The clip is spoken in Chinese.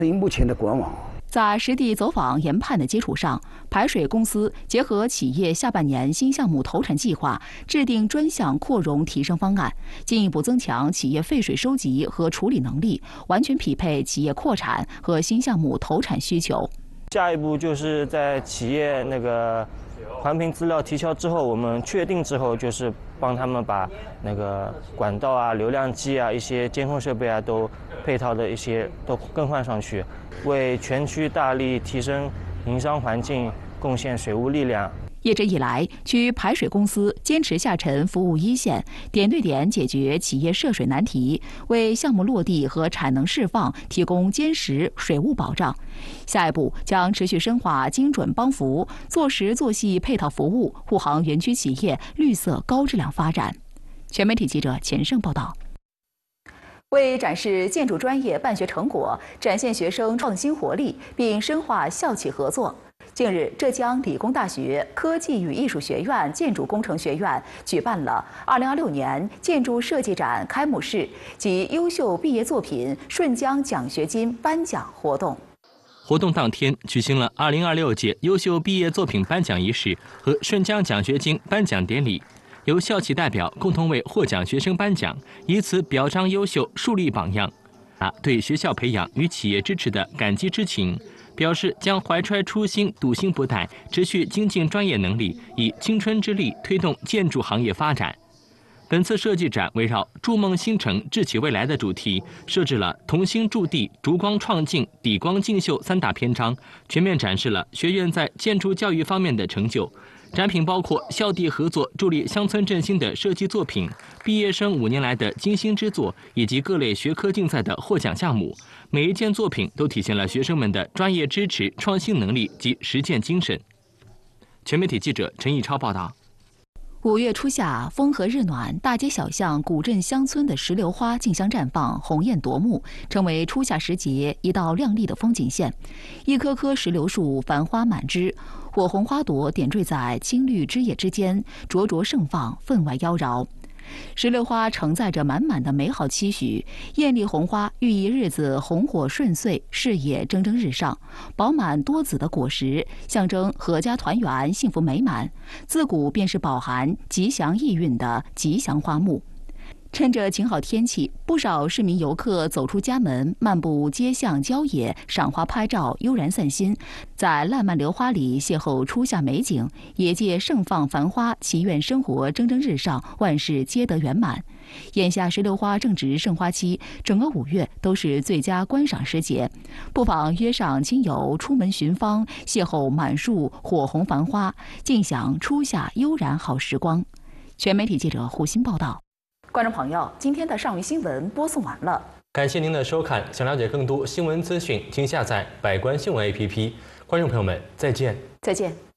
以目前的官网。 在实地走访研判的基础上，排水公司结合企业下半年新项目投产计划，制定专项扩容提升方案，进一步增强企业废水收集和处理能力，完全匹配企业扩产和新项目投产需求。 下一步就是在企业那个环评资料提交之后，我们确定之后，就是帮他们把那个管道啊、流量计啊、一些监控设备啊都配套的一些都更换上去，为全区大力提升营商环境贡献水务力量。 一直以来，区排水公司坚持下沉服务一线，点对点解决企业涉水难题，为项目落地和产能释放提供坚实水务保障。下一步将持续深化精准帮扶，做实做细配套服务，护航园区企业绿色高质量发展。全媒体记者钱胜报道。为展示建筑专业办学成果，展现学生创新活力，并深化校企合作，近日，浙江理工大学科技与艺术学院建筑工程学院举办了2026年建筑设计展开幕式及优秀毕业作品顺江奖学金颁奖活动。 活动当天举行了2026届优秀毕业作品颁奖仪式和顺江奖学金颁奖典礼，由校企代表共同为获奖学生颁奖，以此表彰优秀，树立榜样。对学校培养与企业支持的感激之情。表示将怀揣初心、笃行不怠，持续精进专业能力，以青春之力推动建筑行业发展。本次设计展围绕“筑梦新城，智企未来”的主题，设置了同心筑地、烛光创境、底光竞秀3大篇章，全面展示了学院在建筑教育方面的成就。展品包括校地合作助力乡村振兴的设计作品，毕业生5年来的精心之作，以及各类学科竞赛的获奖项目。每一件作品都体现了学生们的专业支持、创新能力及实践精神。全媒体记者陈义超报道。 5月初夏，风和日暖，大街小巷、古镇乡村的石榴花竞相绽放，红艳夺目，成为初夏时节一道亮丽的风景线。一棵棵石榴树繁花满枝，火红花朵点缀在青绿枝叶之间，灼灼盛放，分外妖娆。石榴花承载着满满的美好期许，艳丽红花寓意日子红火顺遂，事业蒸蒸日上。饱满多子的果实象征阖家团圆、幸福美满，自古便是饱含吉祥意蕴的吉祥花木。趁着晴好天气，不少市民游客走出家门，漫步街巷郊野，赏花拍照，悠然散心，在烂漫榴花里邂逅初夏美景，也借盛放繁花，祈愿生活蒸蒸日上，万事皆得圆满。眼下石榴花正值盛花期，整个5月都是最佳观赏时节，不妨约上亲友出门寻芳，邂逅满树火红繁花，尽享初夏悠然好时光。全媒体记者胡鑫报道。观众朋友，今天的上午新闻播送完了， 感谢您的收看。想了解更多新闻资讯，请下载百官新闻 APP。观众朋友们，再见。 再见。